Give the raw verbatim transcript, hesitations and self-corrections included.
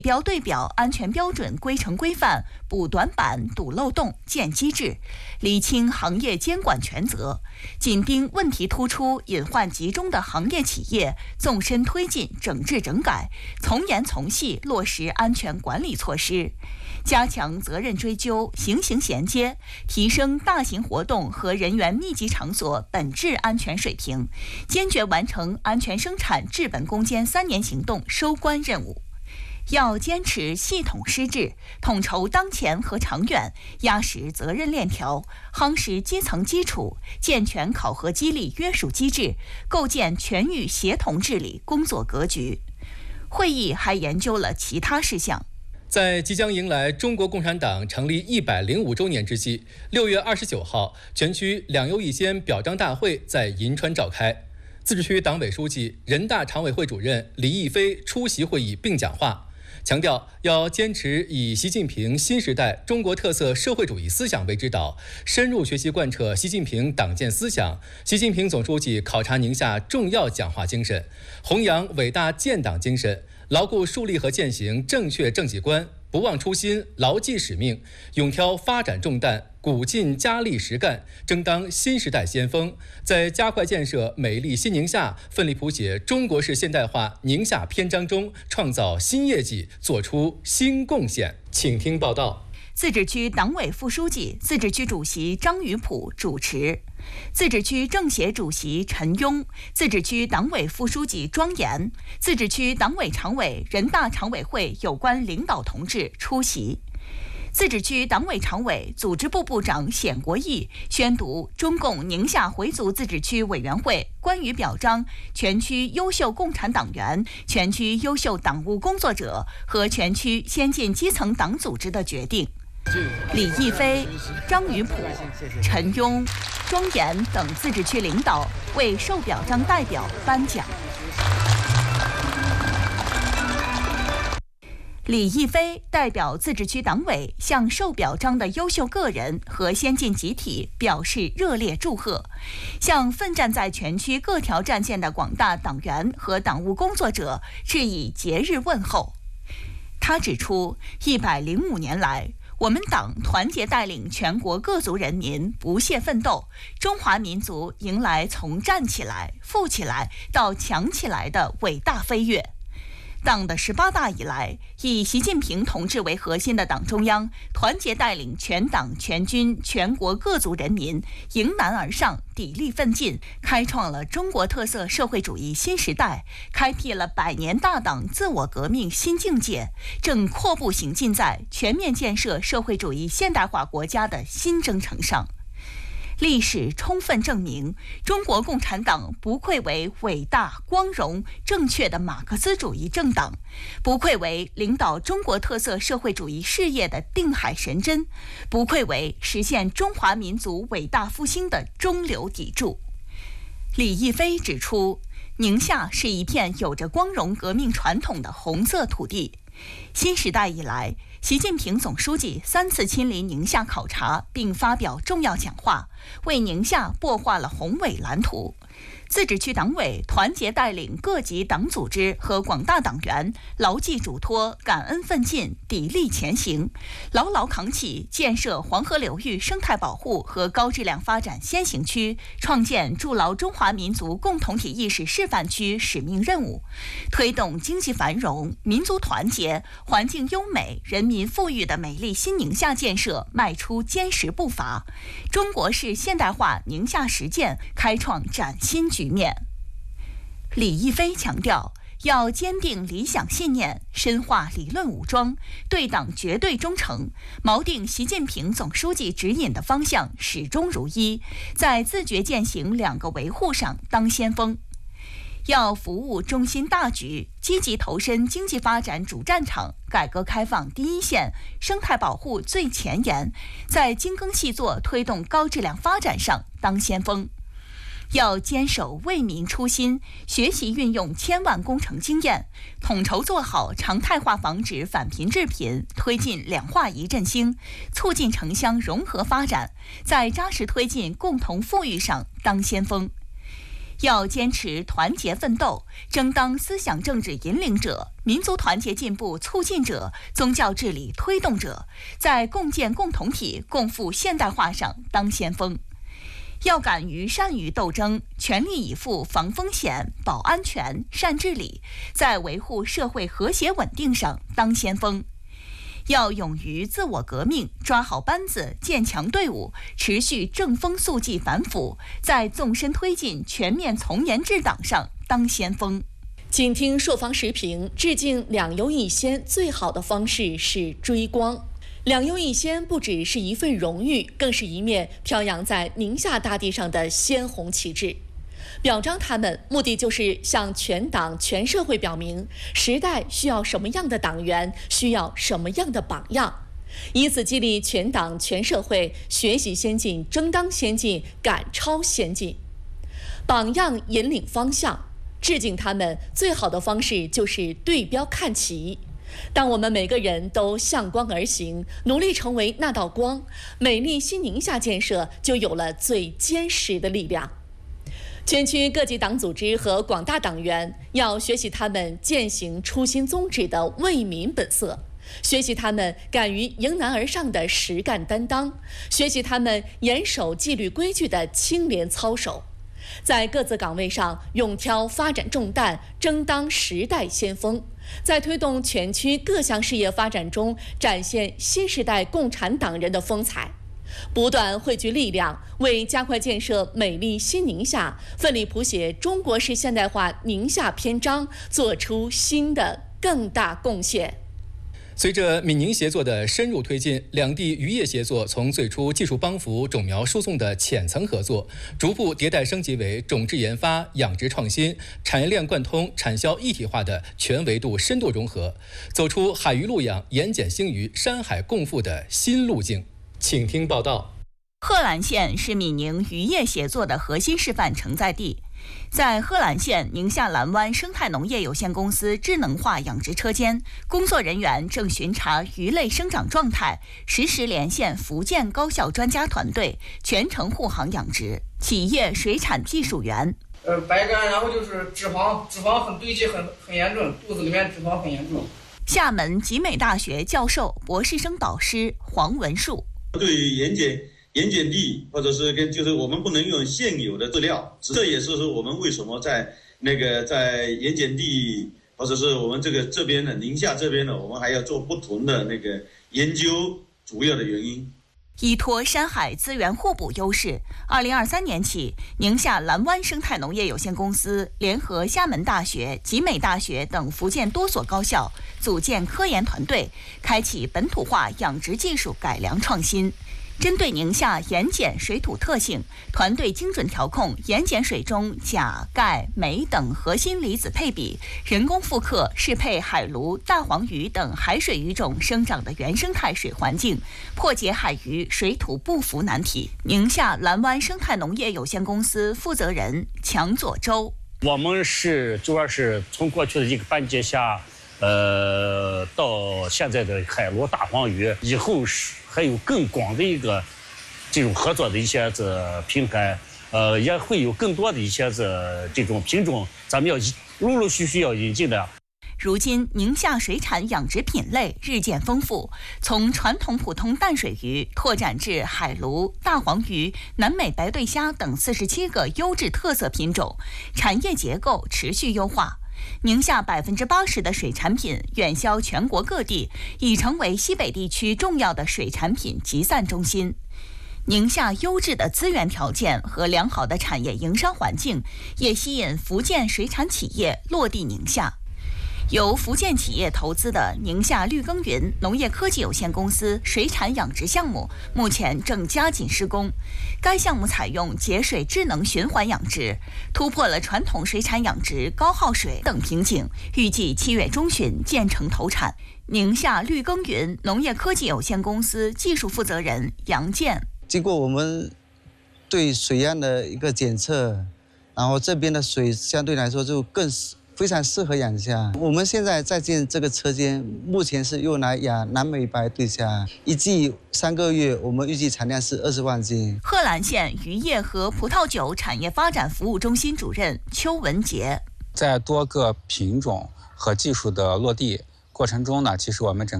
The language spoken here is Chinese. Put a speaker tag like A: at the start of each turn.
A: 标对表安全标准规程规范，补短板、堵漏洞、建机制，厘清行业监管权责，紧盯问题突出、隐患集中的行业企业，纵深推进整治整改，从严从细落实安全管理措施，加强责任追究、形形衔接，提升大型活动和人员密集场所本质安全水平，坚决完成安全生产治本攻坚三年行动收官任务。要坚持系统施治，统筹当前和长远，压实责任链条，夯实基层基础，健全考核激励约束机制，构建全域协同治理工作格局。会议还研究了其他事项。
B: 在即将迎来中国共产党成立一百零五周年之际，六月二十九号，全区两优一先表彰大会在银川召开。自治区党委书记、人大常委会主任李毅飞出席会议并讲话，强调要坚持以习近平新时代中国特色社会主义思想为指导，深入学习贯彻习近平党建思想、习近平总书记考察宁夏重要讲话精神，弘扬伟大建党精神，牢固树立和践行正确政绩观，不忘初心，牢记使命，勇挑发展重担，鼓劲加力实干，争当新时代先锋，在加快建设美丽新宁夏、奋力谱写中国式现代化宁夏篇章中创造新业绩，做出新贡献。请听报道。
A: 自治区党委副书记、自治区主席张宇普主持，自治区政协主席陈庸、自治区党委副书记庄严、自治区党委常委、人大常委会有关领导同志出席。自治区党委常委、组织部部长冼国义宣读中共宁夏回族自治区委员会关于表彰全区优秀共产党员、全区优秀党务工作者和全区先进基层党组织的决定。李毅飞、张宇普、陈庸、庄严等自治区领导为受表彰代表颁奖。李毅飞代表自治区党委向受表彰的优秀个人和先进集体表示热烈祝贺，向奋战在全区各条战线的广大党员和党务工作者致以节日问候。他指出，一百零五年来，我们党团结带领全国各族人民不懈奋斗，中华民族迎来从站起来、富起来到强起来的伟大飞跃。党的十八大以来，以习近平同志为核心的党中央团结带领全党全军全国各族人民迎难而上，砥砺奋进，开创了中国特色社会主义新时代，开辟了百年大党自我革命新境界，正阔步行进在全面建设社会主义现代化国家的新征程上。历史充分证明，中国共产党不愧为伟大、光荣、正确的马克思主义政党，不愧为领导中国特色社会主义事业的定海神针，不愧为实现中华民族伟大复兴的中流砥柱。李毅飞指出，宁夏是一片有着光荣革命传统的红色土地。新时代以来，习近平总书记三次亲临宁夏考察，并发表重要讲话，为宁夏擘画了宏伟蓝图。自治区党委团结带领各级党组织和广大党员牢记嘱托，感恩奋进，砥砺前行，牢牢扛起建设黄河流域生态保护和高质量发展先行区，创建筑牢中华民族共同体意识示范区使命任务，推动经济繁荣、民族团结、环境优美、人民富裕的美丽新宁夏建设迈出坚实步伐，中国式现代化宁夏实践开创崭新局面。李毅飞强调，要坚定理想信念，深化理论武装，对党绝对忠诚，锚定习近平总书记指引的方向始终如一，在自觉践行两个维护上当先锋。要服务中心大局，积极投身经济发展主战场、改革开放第一线、生态保护最前沿，在精耕细作推动高质量发展上当先锋。要坚守为民初心，学习运用千万工程经验，统筹做好常态化防止返贫致贫，推进两化一振兴，促进城乡融合发展，在扎实推进共同富裕上当先锋。 要坚持团结奋斗，争当思想政治引领者、民族团结进步促进者、宗教治理推动者，在共建共同体、共富现代化上当先锋。要敢于善于斗争，全力以赴防风险、保安全、善治理，在维护社会和谐稳定上当先锋。要勇于自我革命，抓好班子，建强队伍，持续正风肃纪反腐，在纵深推进全面从严治党上当先锋。
C: 请听朔方时评，致敬两优一先最好的方式是追光。两优一先不只是一份荣誉，更是一面飘扬在宁夏大地上的鲜红旗帜。表彰他们，目的就是向全党全社会表明，时代需要什么样的党员，需要什么样的榜样，以此激励全党全社会学习先进、争当先进、赶超先进。榜样引领方向，致敬他们最好的方式就是对标看齐。当我们每个人都向光而行，努力成为那道光，美丽新宁夏建设就有了最坚实的力量。全区各级党组织和广大党员要学习他们践行初心宗旨的为民本色，学习他们敢于迎难而上的实干担当，学习他们严守纪律规矩的清廉操守，在各自岗位上勇挑发展重担，争当时代先锋，在推动全区各项事业发展中展现新时代共产党人的风采，不断汇聚力量，为加快建设美丽新宁夏、奋力谱写中国式现代化宁夏篇章做出新的更大贡献。
B: 随着闽宁协作的深入推进，两地渔业协作从最初技术帮扶、种苗输送的浅层合作，逐步迭代升级为种质研发、养殖创新、产业链贯通、产销一体化的全维度深度融合，走出海鱼陆养、盐碱兴渔、山海共富的新路径。请听报道。
A: 贺兰县是闽宁渔业协作的核心示范承载地。在贺兰县宁夏蓝湾生态农业有限公司智能化养殖车间，工作人员正巡查鱼类生长状态，实时连线福建高校专家团队，全程护航养殖。企业水产技术员，
D: 呃，白干，然后就是脂肪，脂肪很堆积，很很严重，肚子里面脂肪很严重。
A: 厦门集美大学教授、博士生导师黄文树，
E: 对于盐碱盐碱地，或者是跟就是我们不能用现有的饲料，这也是说我们为什么在那个在盐碱地，或者是我们这个这边的宁夏这边呢，我们还要做不同的那个研究，主要的原因。
A: 依托山海资源互补优势，二零二三年起，宁夏蓝湾生态农业有限公司联合厦门大学、集美大学等福建多所高校，组建科研团队，开启本土化养殖技术改良创新。针对宁夏盐碱水土特性，团队精准调控盐碱水中钾、钙、镁等核心离子配比，人工复刻适配海鲈、大黄鱼等海水鱼种生长的原生态水环境，破解海鱼水土不服难题。宁夏蓝湾生态农业有限公司负责人强左洲，
F: 我们是主要是从过去的一个班阶下，呃，到现在的海螺、大黄鱼，以后是还有更广的一个这种合作的一些这平台，呃，也会有更多的一些这这种品种，咱们要陆陆续续要引进的。
A: 如今，宁夏水产养殖品类日渐丰富，从传统普通淡水鱼拓展至海鲈、大黄鱼、南美白对虾等四十七个优质特色品种，产业结构持续优化。宁夏百分之八十的水产品远销全国各地，已成为西北地区重要的水产品集散中心。宁夏优质的资源条件和良好的产业营商环境，也吸引福建水产企业落地宁夏。由福建企业投资的宁夏绿耕耘农业科技有限公司水产养殖项目，目前正加紧施工。该项目采用节水智能循环养殖，突破了传统水产养殖高耗水等瓶颈，预计七月中旬建成投产。宁夏绿耕耘农业科技有限公司技术负责人杨健，
G: 经过我们对水样的一个检测，然后这边的水相对来说就更非常适合养虾。我们现在在建这个车间，目前是用来养南美白对虾，一季三个月，我们预计产量是二十万斤。
A: 贺兰县渔业和葡萄酒产业发展服务中心主任邱文杰，
H: 在多个品种和技术的落地过程中呢，其实我们整